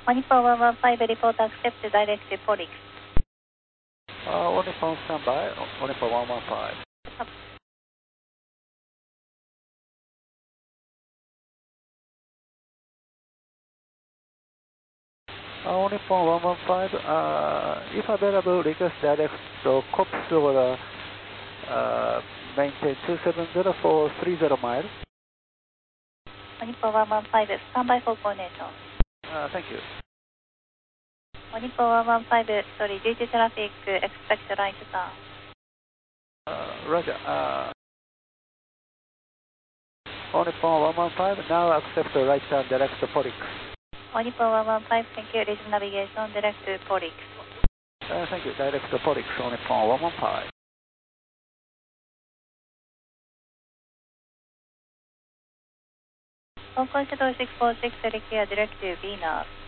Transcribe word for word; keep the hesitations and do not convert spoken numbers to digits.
One Nippon one one five, report accept direct to Polix. Uh, One Nippon standby, One Nippon one one five. Uh, One Nippon one one five, uh, if available, request direct to COPS over uh, maintain two seven zero for three zero miles. One Nippon one one five, standby for coordination. Uh, thank you. One Nippon one one five, sorry, due to traffic, expect right turn. Uh, Roger. Uh, One Nippon one one five, now accept the right turn direct to Polix. One Nippon one one five, thank you, resume navigation direct to Polix. Uh, thank you, direct to Polix, One Nippon one one five. Hong Kong Shuttle six four six, require direct to V N A V.